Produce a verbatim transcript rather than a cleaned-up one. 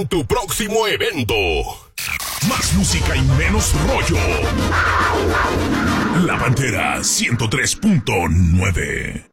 Tu próximo evento. Más música y menos rollo. La Pantera ciento tres punto nueve.